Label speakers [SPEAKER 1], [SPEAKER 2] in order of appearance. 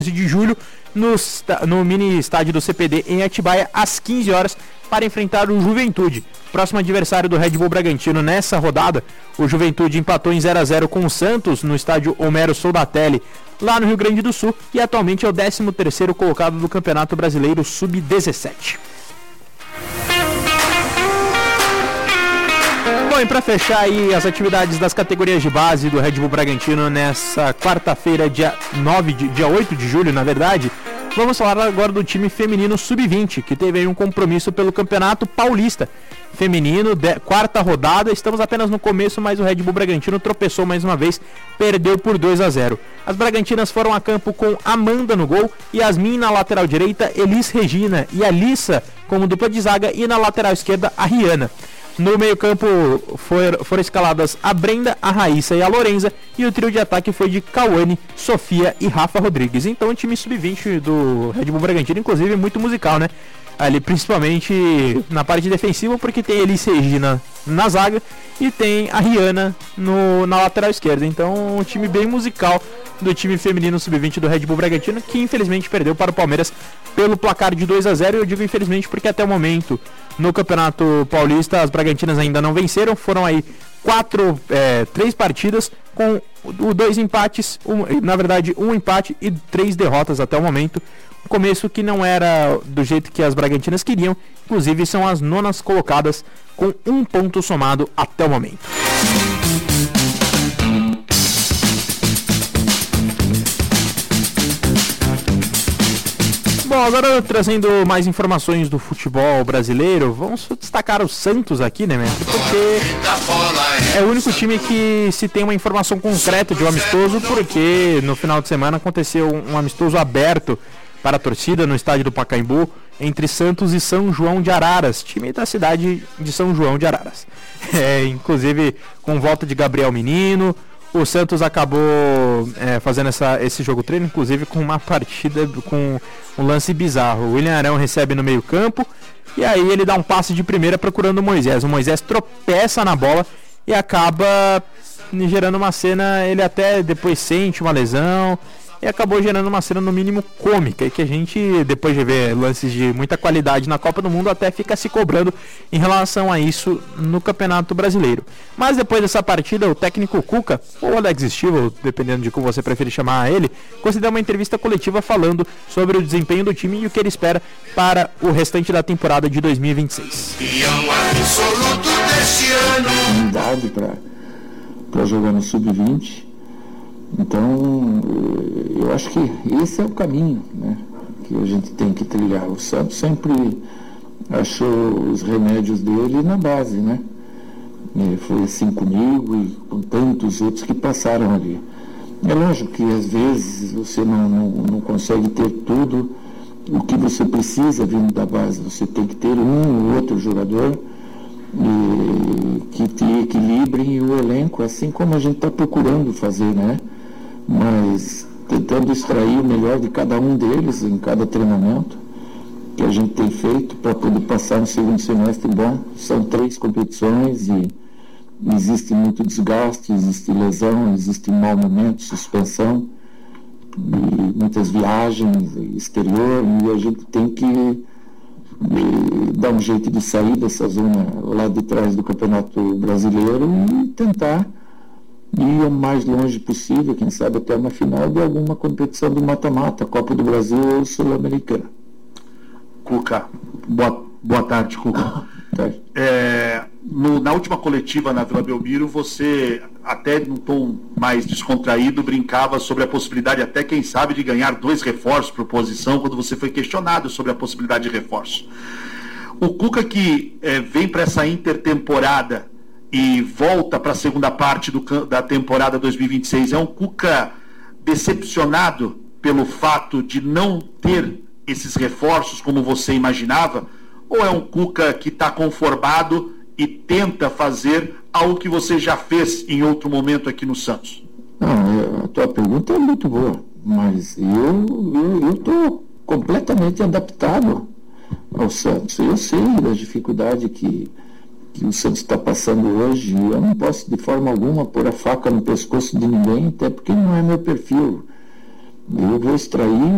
[SPEAKER 1] 14 de julho, no mini estádio do CPD em Atibaia, às 15 horas, para enfrentar o Juventude. Próximo adversário do Red Bull Bragantino nessa rodada, o Juventude empatou em 0-0 com o Santos no estádio Homero Soldatelli, lá no Rio Grande do Sul, e atualmente é o 13º colocado do Campeonato Brasileiro Sub-17. Bom, e para fechar aí as atividades das categorias de base do Red Bull Bragantino nessa quarta-feira, dia 8 de julho, na verdade, vamos falar agora do time feminino Sub-20, que teve aí um compromisso pelo Campeonato Paulista Feminino, quarta rodada. Estamos apenas no começo, mas o Red Bull Bragantino tropeçou mais uma vez, perdeu por 2-0. As Bragantinas foram a campo com Amanda no gol, Yasmin na lateral direita, Elis Regina e Alissa como dupla de zaga, e na lateral esquerda a Rihanna. No meio-campo foram escaladas a Brenda, a Raíssa e a Lorenza, e o trio de ataque foi de Cauane, Sofia e Rafa Rodrigues. Então o time sub-20 do Red Bull Bragantino, inclusive, muito musical, né? Ali principalmente na parte defensiva, porque tem Elis Regina na zaga e tem a Rihanna na lateral esquerda. Então um time bem musical do time feminino sub-20 do Red Bull Bragantino, que infelizmente perdeu para o Palmeiras pelo placar de 2-0. Eu digo infelizmente porque até o momento no Campeonato Paulista as Bragantinas ainda não venceram. Foram aí 3 partidas com 2 empates, um empate e 3 derrotas até o momento. Um começo que não era do jeito que as Bragantinas queriam, inclusive são as 9ª colocadas com 1 ponto somado até o momento. Bom, agora trazendo mais informações do futebol brasileiro, vamos destacar o Santos aqui, né, mesmo? Porque é o único time que se tem uma informação concreta de um amistoso, porque no final de semana aconteceu um amistoso aberto para a torcida no estádio do Pacaembu, entre Santos e São João de Araras, time da cidade de São João de Araras. Inclusive com volta de Gabriel Menino. O Santos acabou fazendo esse jogo treino, inclusive com uma partida com um lance bizarro. O William Arão recebe no meio campo, e aí ele dá um passe de primeira procurando o Moisés. O Moisés tropeça na bola e acaba gerando uma cena, ele até depois sente uma lesão, e acabou gerando uma cena no mínimo cômica, e que a gente, depois de ver lances de muita qualidade na Copa do Mundo, até fica se cobrando em relação a isso no Campeonato Brasileiro. Mas depois dessa partida, o técnico Cuca, ou Alex Stivel, dependendo de como você prefere chamar ele, concedeu uma entrevista coletiva falando sobre o desempenho do time e o que ele espera para o restante da temporada de 2026.
[SPEAKER 2] Unidade para jogar no Sub-20. Então, eu acho que esse é o caminho, né, que a gente tem que trilhar. O Santos sempre achou os remédios dele na base, né? E foi assim comigo e com tantos outros que passaram ali. É lógico que às vezes você não consegue ter tudo o que você precisa vindo da base. Você tem que ter um ou outro jogador que te equilibrem o elenco, assim como a gente está procurando fazer, né? Mas tentando extrair o melhor de cada um deles em cada treinamento que a gente tem feito para poder passar no segundo semestre bom. São 3 competições e existe muito desgaste, existe lesão, existe mau momento, suspensão, e muitas viagens exterior, e a gente tem que dar um jeito de sair dessa zona lá de trás do Campeonato Brasileiro e tentar ir o mais longe possível, quem sabe até uma final de alguma competição do mata-mata, Copa do Brasil ou Sul-Americana.
[SPEAKER 3] Cuca, boa tarde, Cuca. Na última coletiva na Vila Belmiro, você, até num tom mais descontraído, brincava sobre a possibilidade, até quem sabe, de ganhar 2 reforços por posição, quando você foi questionado sobre a possibilidade de reforço. O Cuca que vem para essa intertemporada e volta para a segunda parte da temporada 2026, é um Cuca decepcionado pelo fato de não ter esses reforços como você imaginava, ou é um Cuca que está conformado e tenta fazer algo que você já fez em outro momento aqui no Santos?
[SPEAKER 2] Não, a tua pergunta é muito boa, mas eu estou completamente adaptado ao Santos. Eu sei da dificuldade que o Santos está passando hoje, e eu não posso de forma alguma pôr a faca no pescoço de ninguém, até porque não é meu perfil. Eu vou extrair